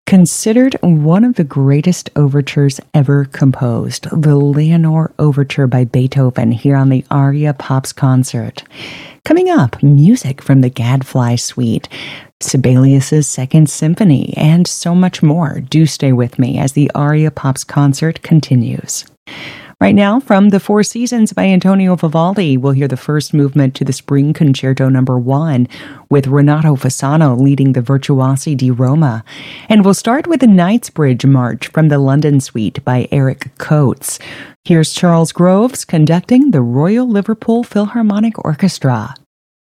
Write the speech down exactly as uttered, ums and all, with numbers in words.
Considered one of the greatest overtures ever composed, the Leonore Overture by Beethoven here on the Aria Pops Concert. Coming up, music from the Gadfly Suite, Sibelius's Second Symphony, and so much more. Do stay with me as the Aria Pops Concert continues. Right now, from The Four Seasons by Antonio Vivaldi, we'll hear the first movement to the Spring Concerto Number One, with Renato Fasano leading the Virtuosi di Roma. And we'll start with the Knightsbridge March from the London Suite by Eric Coates. Here's Charles Groves conducting the Royal Liverpool Philharmonic Orchestra.